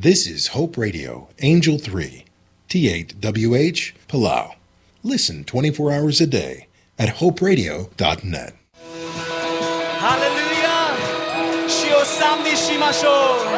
This is Hope Radio, Angel 3, T8WH, Palau. Listen 24 hours a day at hoperadio.net. Hallelujah! 主を賛美しましょう。